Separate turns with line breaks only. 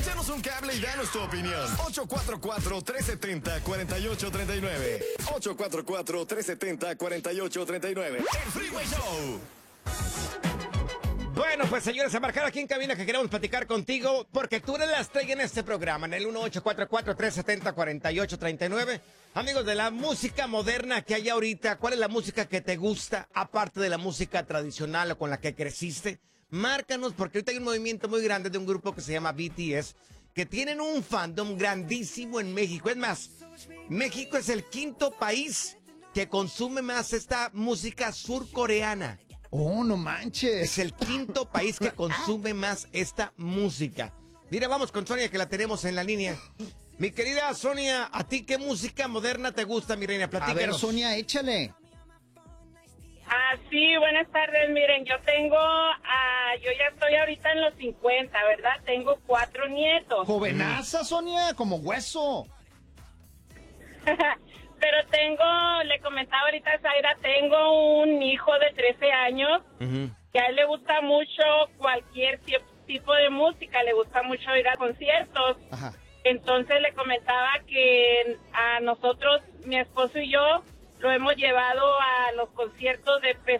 Échanos un cable y danos tu opinión. 844-370-4839. 844-370-4839. El Freeway Show.
Bueno, pues señores, a marcar aquí en cabina que queremos platicar contigo porque tú eres la estrella en este programa, en el 1844-370-4839. Amigos, de la música moderna que hay ahorita, ¿cuál es la música que te gusta, aparte de la música tradicional o con la que creciste? Márcanos, porque ahorita hay un movimiento muy grande de un grupo que se llama BTS, que tienen un fandom grandísimo en México. Es más, México es el quinto país que consume más esta música surcoreana.
Oh, no manches.
Es el quinto país que consume más esta música. Mira, vamos con Sonia, que la tenemos en la línea. Mi querida Sonia, ¿a ti qué música moderna te gusta, mi reina? Platícanos.
A ver, Sonia, échale.
Sí, buenas tardes. Miren, yo ya estoy ahorita en los 50, ¿verdad? Tengo 4 nietos.
Jovenaza, Sonia, como hueso.
Pero le comentaba ahorita a Zaira, tengo un hijo de 13 años, que a él le gusta mucho cualquier tipo de música, le gusta mucho ir a conciertos.
Ajá.
Entonces le comentaba que a nosotros, mi esposo y yo, lo hemos llevado a los conciertos de